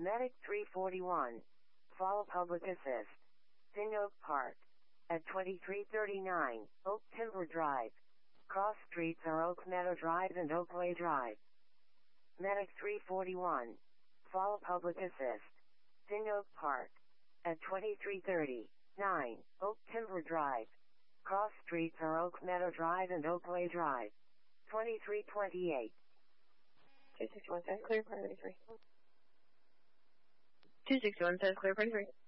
Medic 341. Follow public assist. Thin Oak Park. At 2339 Oak Timber Drive. Cross streets are Oak Meadow Drive and Oakway Drive. Medic 341. Follow public assist. Thin Oak Park. At 2339 Oak Timber Drive. Cross streets are Oak Meadow Drive and Oakway Drive. 2328. 261 says clear, priority 3. 261 says clear, priority 3.